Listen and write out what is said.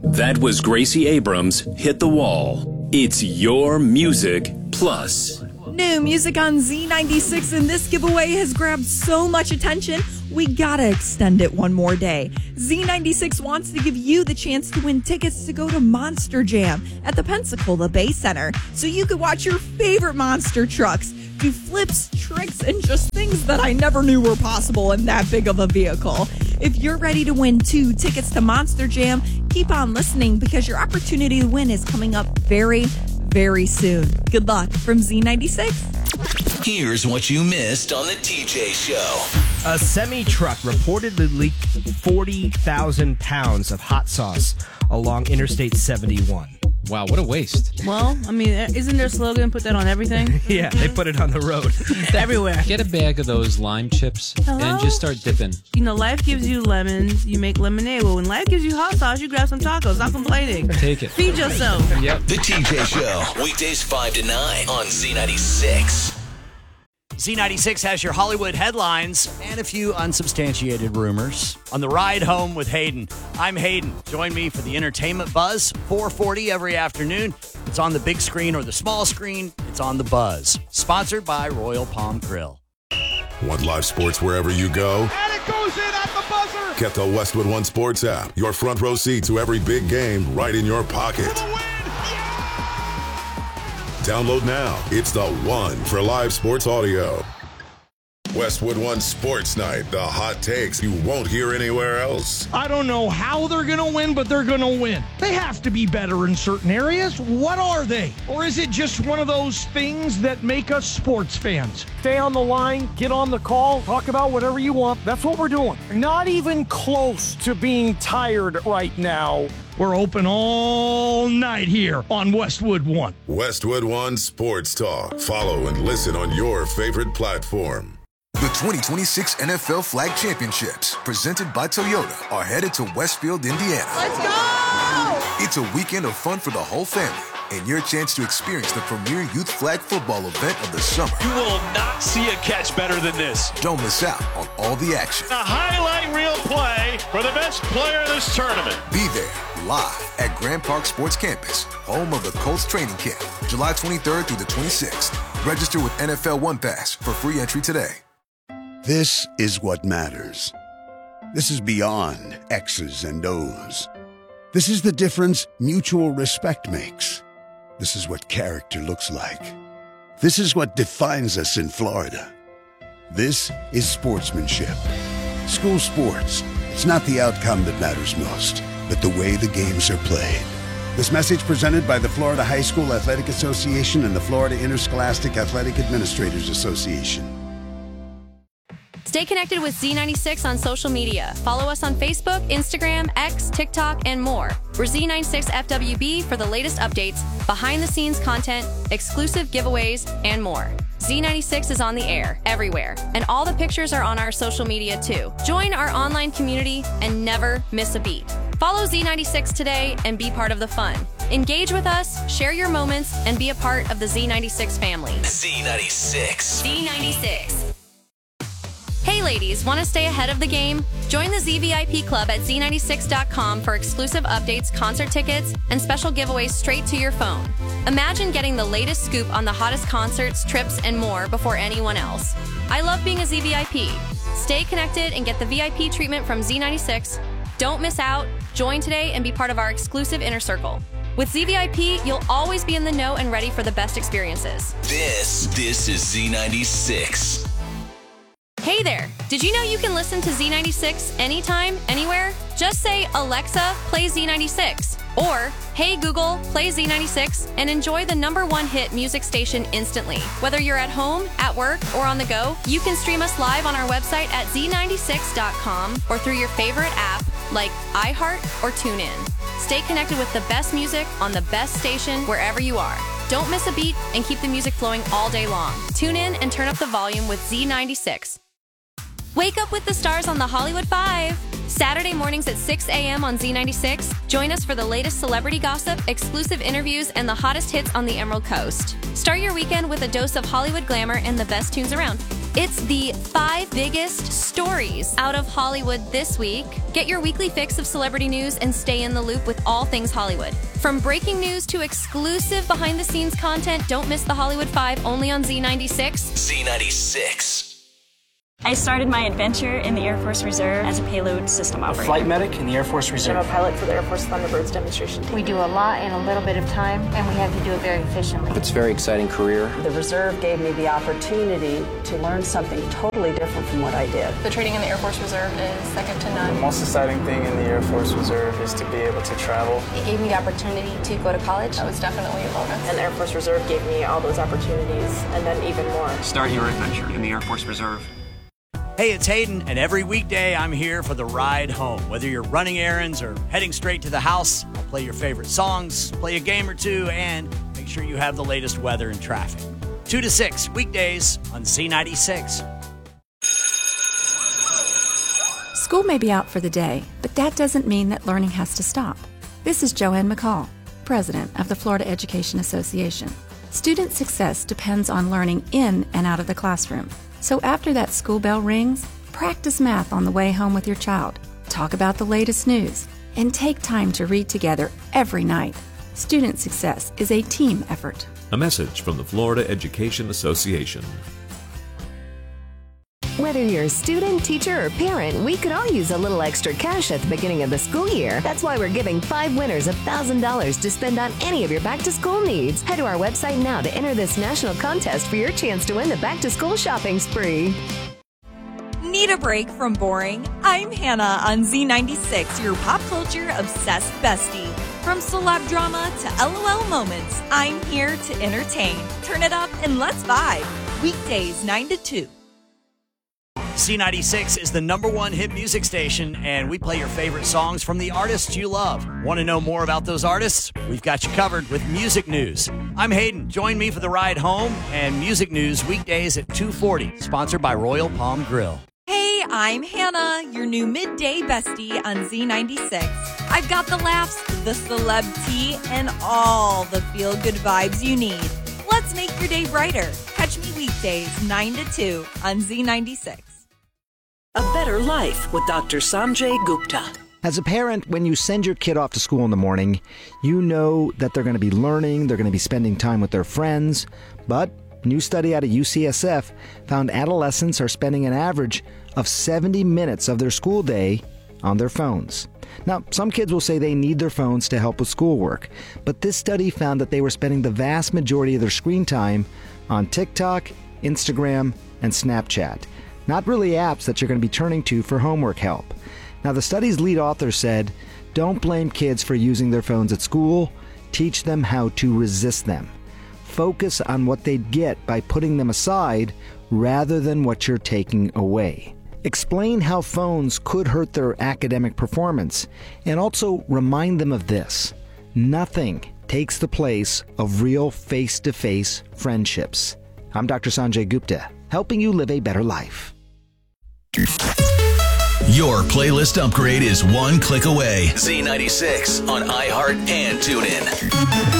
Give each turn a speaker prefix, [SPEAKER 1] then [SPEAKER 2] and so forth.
[SPEAKER 1] That was Gracie Abrams' Hit the Wall. It's your music plus.
[SPEAKER 2] New music on Z96, and this giveaway has grabbed so much attention, we gotta extend it one more day. Z96 wants to give you the chance to win tickets to go to Monster Jam at the Pensacola Bay Center, so you could watch your favorite monster trucks do flips, tricks, and just things that I never knew were possible in that big of a vehicle. If you're ready to win 2 tickets to Monster Jam, keep on listening because your opportunity to win is coming up very, very soon. Good luck from Z96.
[SPEAKER 3] Here's what you missed on the TJ Show.
[SPEAKER 4] A semi-truck reportedly leaked 40,000 pounds of hot sauce along Interstate 71.
[SPEAKER 5] Wow, what a waste.
[SPEAKER 6] Well, I mean, isn't their slogan, put that on everything?
[SPEAKER 4] Yeah, they put it on the road.
[SPEAKER 6] It's everywhere.
[SPEAKER 5] Get a bag of those lime chips and just start dipping.
[SPEAKER 6] You know, life gives you lemons, you make lemonade. Well, when life gives you hot sauce, you grab some tacos. Stop complaining.
[SPEAKER 5] Take it.
[SPEAKER 6] Feed yourself.
[SPEAKER 5] Yep.
[SPEAKER 3] The TJ Show, weekdays 5 to 9 on Z96.
[SPEAKER 7] Z96 has your Hollywood headlines and a few unsubstantiated rumors. On the ride home with Hayden, I'm Hayden. Join me for the Entertainment Buzz, 4:40 every afternoon. It's on the big screen or the small screen. It's on the Buzz. Sponsored by Royal Palm Grill.
[SPEAKER 8] Want live sports wherever you go?
[SPEAKER 9] And it goes in at the buzzer!
[SPEAKER 8] Get the Westwood One Sports app. Your front row seat to every big game right in your pocket. Download now. It's the one for live sports audio. Westwood One Sports Night. The hot takes you won't hear anywhere else.
[SPEAKER 9] I don't know how they're going to win, but they're going to win. They have to be better in certain areas. What are they? Or is it just one of those things that make us sports fans? Stay on the line, get on the call, talk about whatever you want. That's what we're doing. Not even close to being tired right now. We're open all night here on Westwood One.
[SPEAKER 8] Westwood One Sports Talk. Follow and listen on your favorite platform.
[SPEAKER 10] The 2026 NFL Flag Championships, presented by Toyota, are headed to Westfield, Indiana.
[SPEAKER 2] Let's go!
[SPEAKER 10] It's a weekend of fun for the whole family and your chance to experience the premier youth flag football event of the summer.
[SPEAKER 11] You will not see a catch better than this.
[SPEAKER 10] Don't miss out on all the action.
[SPEAKER 11] A highlight reel play for the best player of this tournament.
[SPEAKER 10] Be there live at Grand Park Sports Campus, home of the Colts training camp, July 23rd through the 26th. Register with NFL One Pass for free entry today.
[SPEAKER 12] This is what matters. This is beyond X's and O's. This is the difference mutual respect makes. This is what character looks like. This is what defines us in Florida. This is sportsmanship. School sports. It's not the outcome that matters most, but the way the games are played. This message presented by the Florida High School Athletic Association and the Florida Interscholastic Athletic Administrators Association.
[SPEAKER 13] Stay connected with Z96 on social media. Follow us on Facebook, Instagram, X, TikTok, and more. We're Z96FWB for the latest updates, behind-the-scenes content, exclusive giveaways, and more. Z96 is on the air, everywhere, and all the pictures are on our social media, too. Join our online community and never miss a beat. Follow Z96 today and be part of the fun. Engage with us, share your moments, and be a part of the Z96 family.
[SPEAKER 3] Z96.
[SPEAKER 13] Z96. Hey ladies, want to stay ahead of the game? Join the ZVIP Club at Z96.com for exclusive updates, concert tickets, and special giveaways straight to your phone. Imagine getting the latest scoop on the hottest concerts, trips, and more before anyone else. I love being a ZVIP. Stay connected and get the VIP treatment from Z96. Don't miss out. Join today and be part of our exclusive inner circle. With ZVIP, you'll always be in the know and ready for the best experiences.
[SPEAKER 3] This is Z96.
[SPEAKER 13] Hey there! Did you know you can listen to Z96 anytime, anywhere? Just say, Alexa, play Z96. Or, hey Google, play Z96 and enjoy the #1 hit music station instantly. Whether you're at home, at work, or on the go, you can stream us live on our website at Z96.com or through your favorite app like iHeart or TuneIn. Stay connected with the best music on the best station wherever you are. Don't miss a beat and keep the music flowing all day long. Tune in and turn up the volume with Z96. Wake up with the stars on the Hollywood 5. Saturday mornings at 6 a.m. on Z96. Join us for the latest celebrity gossip, exclusive interviews, and the hottest hits on the Emerald Coast. Start your weekend with a dose of Hollywood glamour and the best tunes around. It's the 5 biggest stories out of Hollywood this week. Get your weekly fix of celebrity news and stay in the loop with all things Hollywood. From breaking news to exclusive behind-the-scenes content, don't miss the Hollywood 5 only on Z96.
[SPEAKER 3] Z96.
[SPEAKER 14] I started my adventure in the Air Force Reserve as a payload system operator.
[SPEAKER 15] Flight medic in the Air Force Reserve.
[SPEAKER 14] I'm a pilot for the Air Force Thunderbirds demonstration team.
[SPEAKER 16] We do a lot in a little bit of time, and we have to do it very efficiently.
[SPEAKER 15] It's a very exciting career.
[SPEAKER 17] The Reserve gave me the opportunity to learn something totally different from what I did.
[SPEAKER 18] The training in the Air Force Reserve is second to none.
[SPEAKER 19] The most exciting thing in the Air Force Reserve is to be able to travel.
[SPEAKER 18] It gave me the opportunity to go to college. That was definitely a bonus.
[SPEAKER 14] And the Air Force Reserve gave me all those opportunities, and then even more.
[SPEAKER 15] Start your adventure in the Air Force Reserve.
[SPEAKER 7] Hey, it's Hayden, and every weekday I'm here for the ride home. Whether you're running errands or heading straight to the house, I'll play your favorite songs, play a game or two, and make sure you have the latest weather and traffic. 2 to 6, weekdays on Z96.
[SPEAKER 20] School may be out for the day, but that doesn't mean that learning has to stop. This is Joanne McCall, president of the Florida Education Association. Student success depends on learning in and out of the classroom. So after that school bell rings, practice math on the way home with your child, talk about the latest news, and take time to read together every night. Student success is a team effort.
[SPEAKER 21] A message from the Florida Education Association.
[SPEAKER 22] Whether you're a student, teacher, or parent, we could all use a little extra cash at the beginning of the school year. That's why we're giving 5 winners $1,000 to spend on any of your back-to-school needs. Head to our website now to enter this national contest for your chance to win the back-to-school shopping spree.
[SPEAKER 2] Need a break from boring? I'm Hannah on Z96, your pop culture obsessed bestie. From celeb drama to LOL moments, I'm here to entertain. Turn it up and let's vibe. Weekdays 9 to 2.
[SPEAKER 7] Z96 is the #1 hit music station, and we play your favorite songs from the artists you love. Want to know more about those artists? We've got you covered with music news. I'm Hayden. Join me for the ride home and music news weekdays at 2:40, sponsored by Royal Palm Grill.
[SPEAKER 2] Hey, I'm Hannah, your new midday bestie on Z96. I've got the laughs, the celeb tea, and all the feel-good vibes you need. Let's make your day brighter. Catch me weekdays 9 to 2 on Z96.
[SPEAKER 23] A Better Life with Dr. Sanjay Gupta.
[SPEAKER 24] As a parent, when you send your kid off to school in the morning, you know that they're going to be learning, they're going to be spending time with their friends. But a new study out of UCSF found adolescents are spending an average of 70 minutes of their school day on their phones. Now, some kids will say they need their phones to help with schoolwork, but this study found that they were spending the vast majority of their screen time on TikTok, Instagram, and Snapchat. Not really apps that you're going to be turning to for homework help. Now, the study's lead author said, don't blame kids for using their phones at school. Teach them how to resist them. Focus on what they'd get by putting them aside rather than what you're taking away. Explain how phones could hurt their academic performance, and also remind them of this. Nothing takes the place of real face-to-face friendships. I'm Dr. Sanjay Gupta, helping you live a better life.
[SPEAKER 3] Your playlist upgrade is one click away. Z96 on iHeart and TuneIn.